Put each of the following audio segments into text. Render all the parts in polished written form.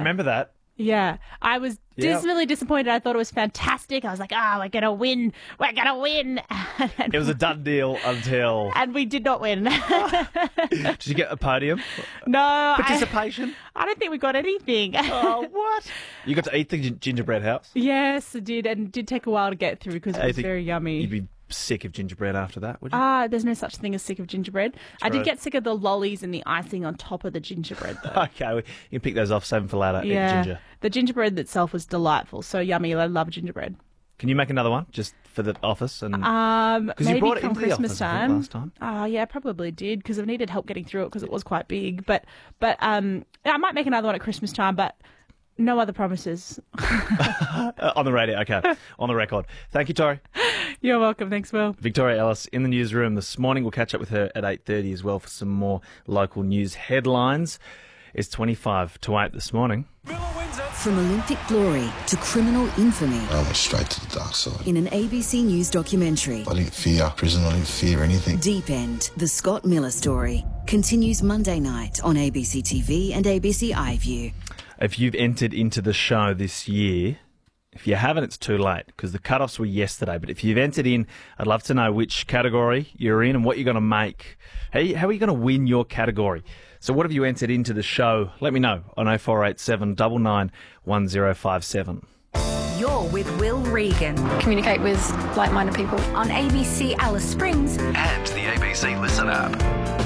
remember that. Yeah, I was dismally disappointed. I thought it was fantastic. I was like, we're going to win. We're going to win. It was a done deal until... And we did not win. Did you get a podium? No. Participation? I don't think we got anything. Oh, what? You got to eat the gingerbread house? Yes, I did. And it did take a while to get through because it was very yummy. You'd be sick of gingerbread after that, would you? There's no such thing as sick of gingerbread. I did get sick of the lollies and the icing on top of the gingerbread, though. Okay, you can pick those off, save them for later. Yeah, Eat ginger. The gingerbread itself was delightful. So yummy. I love gingerbread. Can you make another one just for the office? And maybe you brought it come into Christmas the office, I think, last time. Oh, yeah, I probably did because I needed help getting through it because it was quite big. But I might make another one at Christmas time, but no other promises. On the radio, okay. On the record. Thank you, Tori. You're welcome. Thanks, Will. Victoria Ellis in the newsroom this morning. We'll catch up with her at 8:30 as well for some more local news headlines. It's 25 to 8 this morning. From Olympic glory to criminal infamy. I went straight to the dark side. In an ABC News documentary. I didn't fear prison, I didn't fear anything. Deep End, the Scott Miller story, continues Monday night on ABC TV and ABC iView. If you've entered into the show this year, if you haven't, it's too late because the cut-offs were yesterday. But if you've entered in, I'd love to know which category you're in and what you're going to make. How are you going to win your category? So what have you entered into the show? Let me know on 0487 99 1057. You're with Will Regan. Communicate with like-minded people. On ABC Alice Springs. And the ABC Listen app.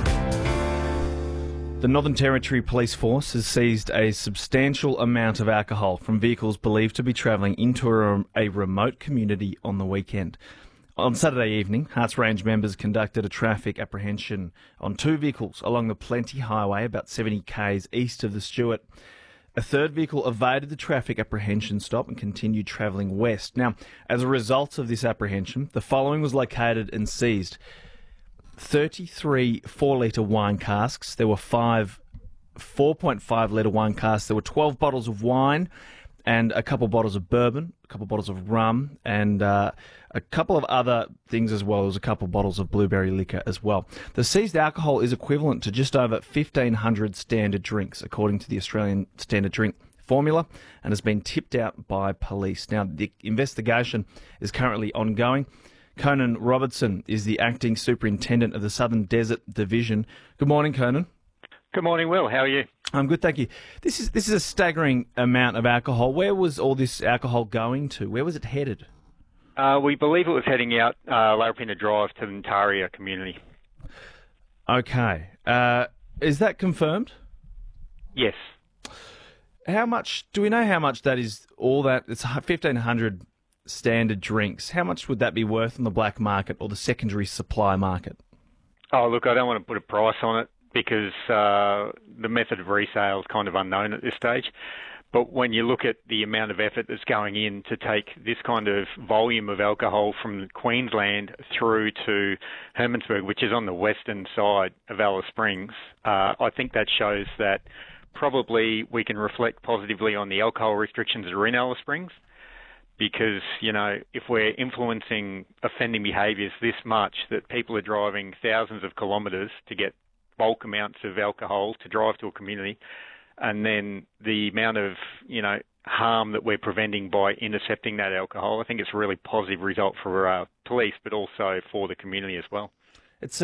The Northern Territory Police Force has seized a substantial amount of alcohol from vehicles believed to be travelling into a remote community on the weekend. On Saturday evening, Harts Range members conducted a traffic apprehension on 2 vehicles along the Plenty Highway about 70 k's east of the Stewart. A third vehicle evaded the traffic apprehension stop and continued travelling west. Now, as a result of this apprehension, the following was located and seized: 33 4-litre wine casks. There were 5 4.5-litre wine casks. There were 12 bottles of wine and a couple bottles of bourbon, a couple bottles of rum, and a couple of other things as well. There was a couple bottles of blueberry liquor as well. The seized alcohol is equivalent to just over 1,500 standard drinks, according to the Australian Standard Drink Formula, and has been tipped out by police. Now, the investigation is currently ongoing. Conan Robertson is the acting superintendent of the Southern Desert Division. Good morning, Conan. Good morning, Will. How are you? I'm good, thank you. This is a staggering amount of alcohol. Where was all this alcohol going to? Where was it headed? We believe it was heading out Larapinta Drive to the Ntaria community. Okay. Is that confirmed? Yes. How much, do we know how much that is, all that, it's 1,500 standard drinks. How much would that be worth in the black market or the secondary supply market? Oh, look, I don't want to put a price on it because the method of resale is kind of unknown at this stage. But when you look at the amount of effort that's going in to take this kind of volume of alcohol from Queensland through to Hermannsburg, which is on the western side of Alice Springs, I think that shows that probably we can reflect positively on the alcohol restrictions that are in Alice Springs. Because, you know, if we're influencing offending behaviours this much, that people are driving thousands of kilometres to get bulk amounts of alcohol to drive to a community, and then the amount of, you know, harm that we're preventing by intercepting that alcohol, I think it's a really positive result for police, but also for the community as well. It's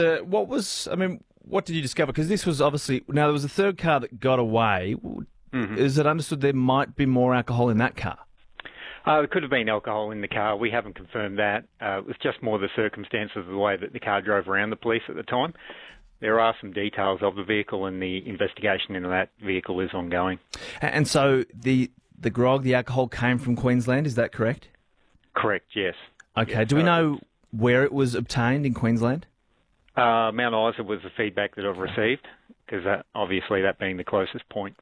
what did you discover? Because this was obviously, now there was a third car that got away. Mm-hmm. Is it understood there might be more alcohol in that car? There could have been alcohol in the car. We haven't confirmed that. It was just more the circumstances of the way that the car drove around the police at the time. There are some details of the vehicle, and the investigation into that vehicle is ongoing. And so the grog, the alcohol came from Queensland, is that correct? Correct, yes. Okay. Yes, do we know where it was obtained in Queensland? Mount Isa was the feedback that I've received, because obviously that being the closest point.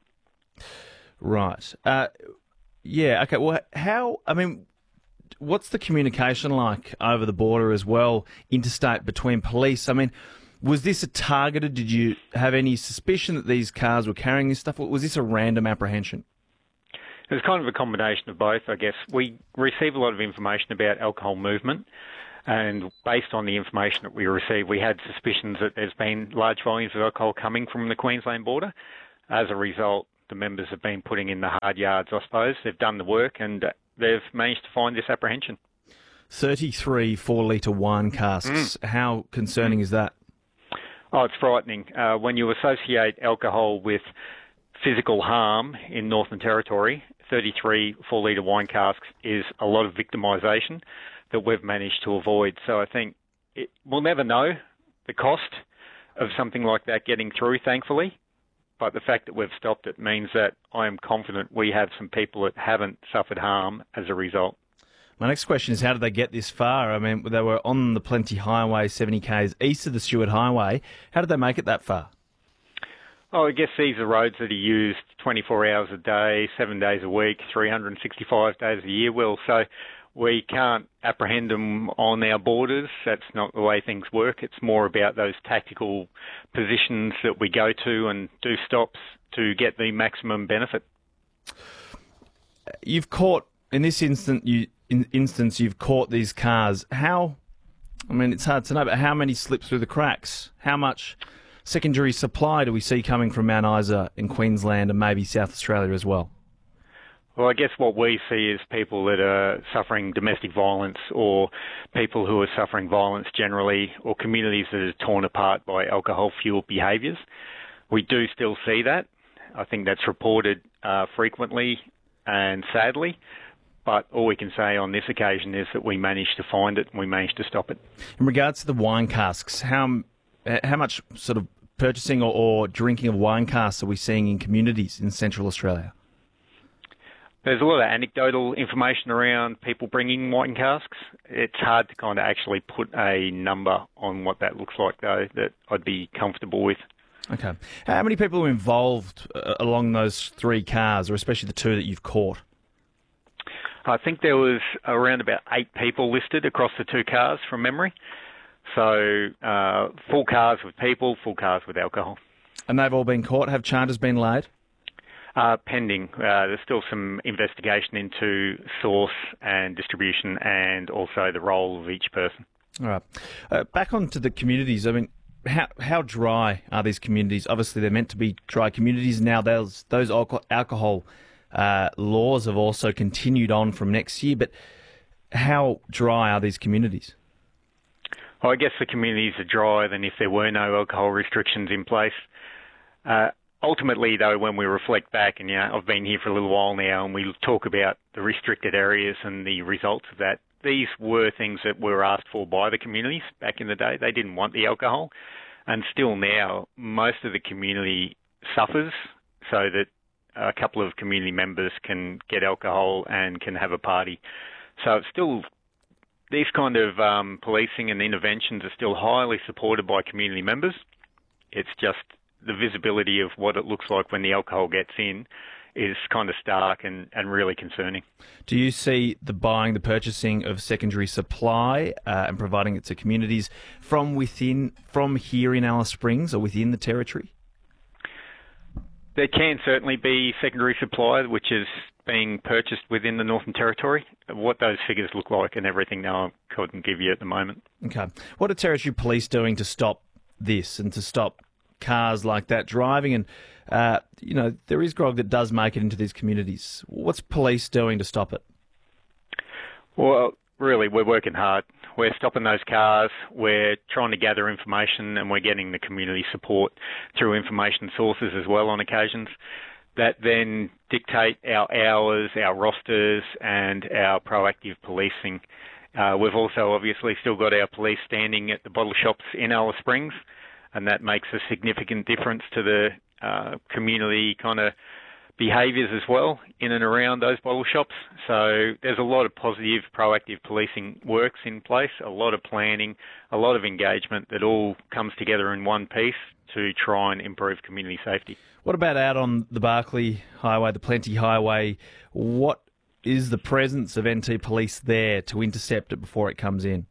Right. Yeah, okay. Well, what's the communication like over the border as well, interstate, between police? I mean, was this a targeted, did you have any suspicion that these cars were carrying this stuff? Was this a random apprehension? It was kind of a combination of both, I guess. We receive a lot of information about alcohol movement, and based on the information that we received, we had suspicions that there's been large volumes of alcohol coming from the Queensland border. As a result, the members have been putting in the hard yards, I suppose. They've done the work and they've managed to find this apprehension. 33 4-litre wine casks. How concerning is that? Oh, it's frightening. When you associate alcohol with physical harm in Northern Territory, 33 4-litre wine casks is a lot of victimisation that we've managed to avoid. So I think we'll never know the cost of something like that getting through, thankfully. But the fact that we've stopped it means that I am confident we have some people that haven't suffered harm as a result. My next question is, how did they get this far? I mean, they were on the Plenty Highway, 70 k's east of the Stewart Highway. How did they make it that far? Oh, I guess these are roads that are used 24 hours a day, 7 days a week, 365 days a year, Will. So we can't apprehend them on our borders. That's not the way things work. It's more about those tactical positions that we go to and do stops to get the maximum benefit. You've caught, in this instance, you've caught these cars. How, I mean, it's hard to know, but how many slip through the cracks? How much secondary supply do we see coming from Mount Isa in Queensland and maybe South Australia as well? Well, I guess what we see is people that are suffering domestic violence or people who are suffering violence generally, or communities that are torn apart by alcohol-fueled behaviours. We do still see that. I think that's reported frequently and sadly. But all we can say on this occasion is that we managed to find it and we managed to stop it. In regards to the wine casks, how much sort of purchasing or drinking of wine casks are we seeing in communities in Central Australia? There's a lot of anecdotal information around people bringing wine casks. It's hard to kind of actually put a number on what that looks like, though, that I'd be comfortable with. Okay. How many people are involved along those three cars, or especially the two that you've caught? I think there was around about 8 people listed across the 2 cars from memory. So full cars with people, full cars with alcohol. And they've all been caught? Have charges been laid? Pending. There's still some investigation into source and distribution and also the role of each person. All right. Back onto the communities. I mean, how dry are these communities? Obviously, they're meant to be dry communities. Now, those alcohol laws have also continued on from next year, but how dry are these communities? Well, I guess the communities are drier than if there were no alcohol restrictions in place. Ultimately, though, when we reflect back, and I've been here for a little while now, and we talk about the restricted areas and the results of that, these were things that were asked for by the communities back in the day. They didn't want the alcohol, and still now, most of the community suffers so that a couple of community members can get alcohol and can have a party. So it's still, these kind of policing and interventions are still highly supported by community members. It's just the visibility of what it looks like when the alcohol gets in is kind of stark and really concerning. Do you see the purchasing of secondary supply and providing it to communities from here in Alice Springs or within the Territory? There can certainly be secondary supply which is being purchased within the Northern Territory. What those figures look like and everything now I couldn't give you at the moment. Okay. What are Territory Police doing to stop this and to stop cars like that driving? And, there is grog that does make it into these communities. What's police doing to stop it? Well, really, we're working hard. We're stopping those cars. We're trying to gather information and we're getting the community support through information sources as well on occasions that then dictate our hours, our rosters and our proactive policing. We've also obviously still got our police standing at the bottle shops in Alice Springs, and that makes a significant difference to the community kind of behaviours as well in and around those bottle shops. So there's a lot of positive, proactive policing works in place, a lot of planning, a lot of engagement that all comes together in one piece to try and improve community safety. What about out on the Barkly Highway, the Plenty Highway? What is the presence of NT Police there to intercept it before it comes in?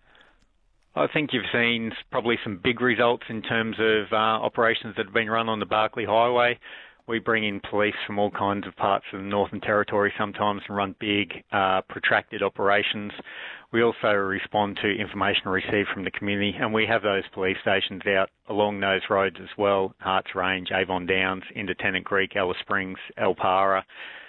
I think you've seen probably some big results in terms of operations that have been run on the Barkly Highway. We bring in police from all kinds of parts of the Northern Territory sometimes and run big, protracted operations. We also respond to information received from the community, and we have those police stations out along those roads as well, Harts Range, Avon Downs, into Tennant Creek, Alice Springs, El Para.